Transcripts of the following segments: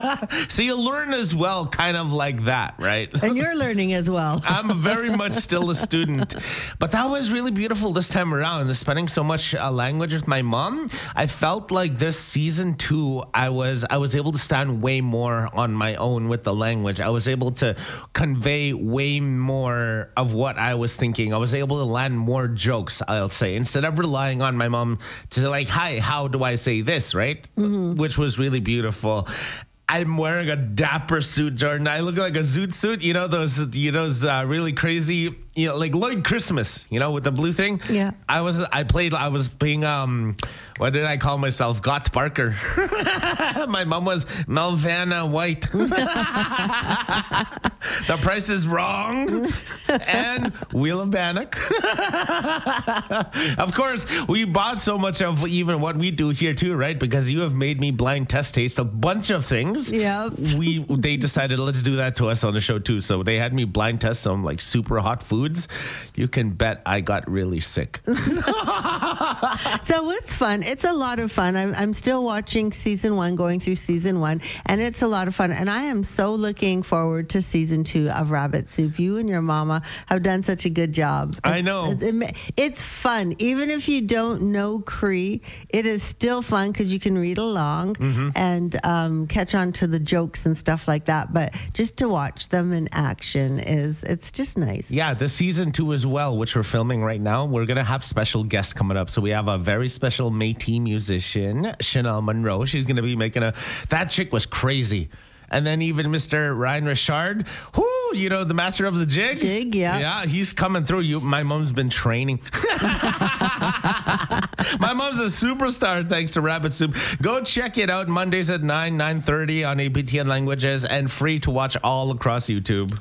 So you learn as well, kind of like that, right? And you're learning as well. I'm very much still a student, but that was really beautiful this time around. Spending so much language with my mom, I felt like this season 2, I was able to stand way more on my own with the language. I was able to convey way more of what I was thinking. I was able to land more jokes, I'll say, instead of relying on my mom to like, "Hi, how do I say this?" Right? Which was really beautiful. I'm wearing a dapper suit, Jordan. I look like a zoot suit. You know those really crazy, like Lloyd Christmas, with the blue thing. Yeah. I was being what did I call myself? Got Parker. My mom was Melvana White. The Price is Wrong and Wheel of Bannock. Of course, we bought so much of even what we do here too, right? Because you have made me blind test taste a bunch of things. Yeah. They decided, let's do that to us on the show too. So they had me blind test some like super hot foods. You can bet I got really sick. So it's fun. It's a lot of fun. I'm still watching season 1, going through season 1, and it's a lot of fun. And I am so looking forward to season 2 of Rabbit Soup. You and your mama have done such a good job. I know. It's fun. Even if you don't know Cree, it is still fun because you can read along and catch on to the jokes and stuff like that. But just to watch them in action it's just nice. Yeah, the season 2 as well, which we're filming right now. We're going to have special guests coming up. So we have a very special Métis musician, Chanel Monroe. She's going to be making that chick was crazy. And then even Mr. Ryan Richard, the master of the jig. Jig, yeah. Yeah, he's coming through. My mom's been training. My mom's a superstar thanks to Rabbit Soup. Go check it out Mondays at 9:30 on APTN Languages and free to watch all across YouTube.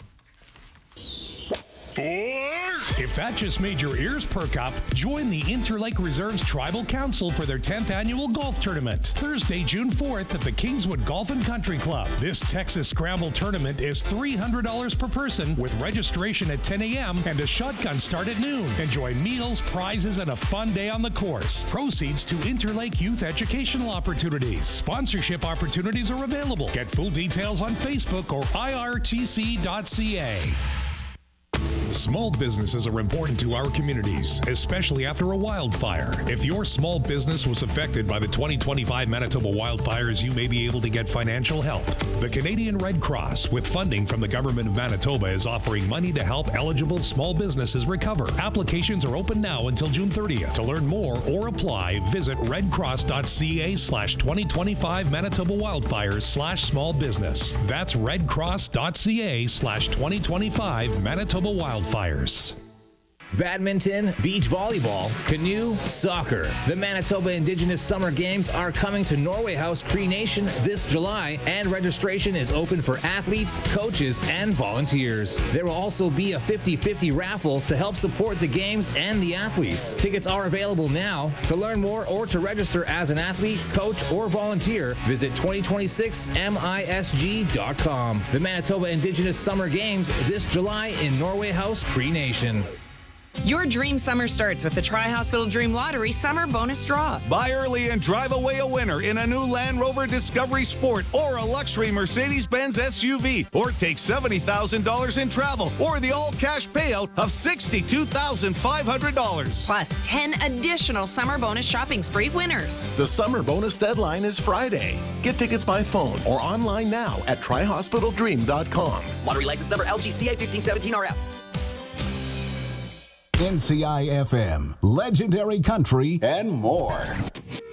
If that just made your ears perk up, join the Interlake Reserves Tribal Council for their 10th annual golf tournament, Thursday, June 4th at the Kingswood Golf and Country Club. This Texas Scramble tournament is $300 per person with registration at 10 a.m. and a shotgun start at noon. Enjoy meals, prizes, and a fun day on the course. Proceeds to Interlake Youth Educational Opportunities. Sponsorship opportunities are available. Get full details on Facebook or irtc.ca. Small businesses are important to our communities, especially after a wildfire. If your small business was affected by the 2025 Manitoba wildfires, you may be able to get financial help. The Canadian Red Cross, with funding from the Government of Manitoba, is offering money to help eligible small businesses recover. Applications are open now until June 30th. To learn more or apply, visit redcross.ca/2025 Manitoba wildfires/small business. That's redcross.ca/2025 Manitoba wildfires. Badminton, beach volleyball, canoe, soccer. The Manitoba Indigenous Summer Games are coming to Norway House Cree Nation this July, and registration is open for athletes, coaches, and volunteers. There will also be a 50-50 raffle to help support the games and the athletes. Tickets are available now. To learn more or to register as an athlete, coach, or volunteer, visit 2026misg.com. The Manitoba Indigenous Summer Games this July in Norway House Cree Nation. Your dream summer starts with the Tri-Hospital Dream Lottery Summer Bonus Draw. Buy early and drive away a winner in a new Land Rover Discovery Sport or a luxury Mercedes-Benz SUV, or take $70,000 in travel or the all-cash payout of $62,500. Plus 10 additional summer bonus shopping spree winners. The summer bonus deadline is Friday. Get tickets by phone or online now at TriHospitalDream.com. Lottery license number LGCA 1517RF. NCI FM, Legendary Country, and more.